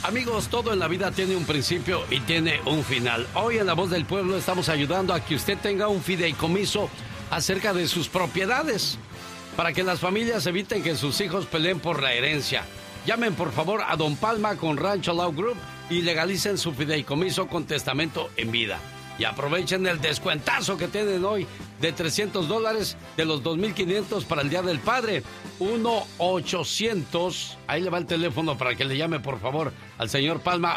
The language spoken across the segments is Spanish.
Amigos, todo en la vida tiene un principio y tiene un final. Hoy en La Voz del Pueblo estamos ayudando a que usted tenga un fideicomiso acerca de sus propiedades, para que las familias eviten que sus hijos peleen por la herencia. Llamen por favor a Don Palma con Rancho Law Group y legalicen su fideicomiso con testamento en vida. Y aprovechen el descuentazo que tienen hoy de $300 de los 2,500 para el Día del Padre. 1-800, ahí le va el teléfono para que le llame por favor al señor Palma.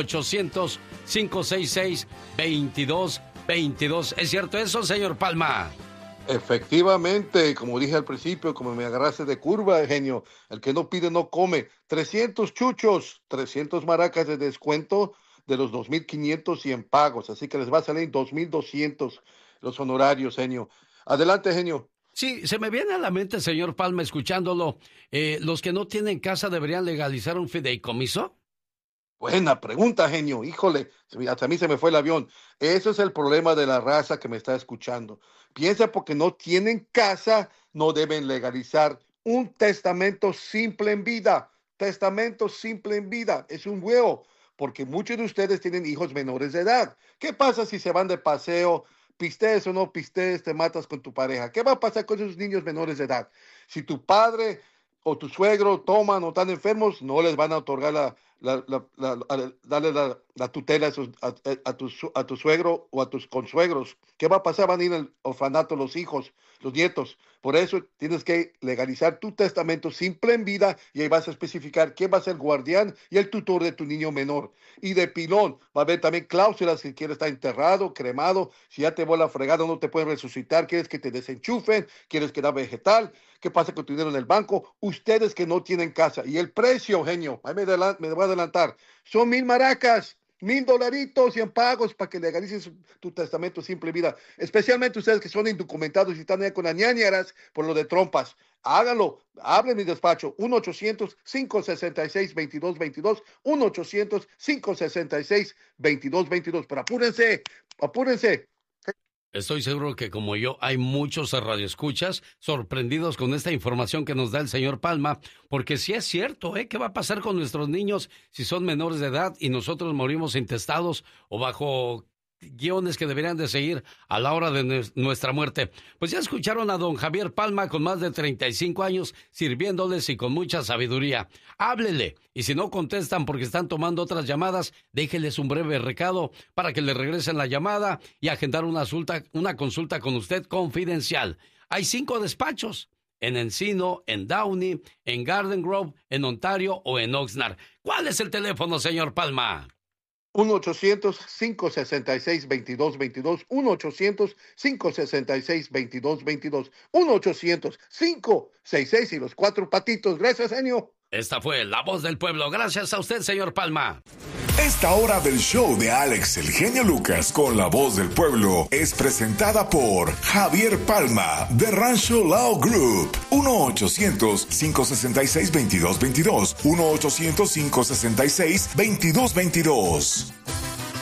1-800-566-2222. ¿Es cierto eso, señor Palma? Efectivamente, como dije al principio, como me agarraste de curva, genio, el que no pide no come. 300 chuchos, 300 maracas de descuento de los 2,500 y en pagos, así que les va a salir 2,200 los honorarios, genio. Adelante, genio. Sí, se me viene a la mente, señor Palma, escuchándolo, ¿los que no tienen casa deberían legalizar un fideicomiso? Buena pregunta, genio. Híjole, hasta a mí se me fue el avión. Eso es el problema de la raza que me está escuchando. Piensa porque no tienen casa, no deben legalizar un testamento simple en vida. Testamento simple en vida. Es un huevo, porque muchos de ustedes tienen hijos menores de edad. ¿Qué pasa si se van de paseo? Pistees o no pistees, te matas con tu pareja. ¿Qué va a pasar con esos niños menores de edad? Si tu padre o tu suegro toman o están enfermos, no les van a otorgar darle la tutela a tu suegro o a tus consuegros. ¿Qué va a pasar? Van a ir al orfanato los hijos, los nietos. Por eso tienes que legalizar tu testamento simple en vida y ahí vas a especificar quién va a ser el guardián y el tutor de tu niño menor. Y de pilón, va a haber también cláusulas si quieres estar enterrado, cremado, si ya te vuelve la fregada, no te pueden resucitar, quieres que te desenchufen, quieres que da vegetal, qué pasa con tu dinero en el banco, ustedes que no tienen casa. Y el precio, genio, ahí me voy a adelantar, son 1,000 maracas. $1,000 y en pagos para que legalices tu testamento simple vida. Especialmente ustedes que son indocumentados y están ahí con ñañaras por lo de trompas. Háganlo. Hablen en mi despacho. 1-800-566-2222. 1-800-566-2222. Pero apúrense. Apúrense. Estoy seguro que como yo hay muchos radioescuchas sorprendidos con esta información que nos da el señor Palma, porque sí es cierto, ¿eh? ¿Qué va a pasar con nuestros niños si son menores de edad y nosotros morimos intestados o bajo guiones que deberían de seguir a la hora de nuestra muerte? Pues ya escucharon a don Javier Palma con más de 35 años sirviéndoles y con mucha sabiduría. Háblele, y si no contestan porque están tomando otras llamadas, déjeles un breve recado para que le regresen la llamada y agendar una consulta con usted confidencial. Hay 5 despachos: en Encino, en Downey, en Garden Grove, en Ontario o en Oxnard. ¿Cuál es el teléfono, señor Palma? 1-800-566-2222, 1-800-566-2222, 1-800-566 y los 4 patitos. Gracias, genio. Esta fue La Voz del Pueblo. Gracias a usted, señor Palma. Esta hora del show de Alex el Genio Lucas con La Voz del Pueblo es presentada por Javier Palma de Rancho Law Group. 1-800-566-2222, 1-800-566-2222.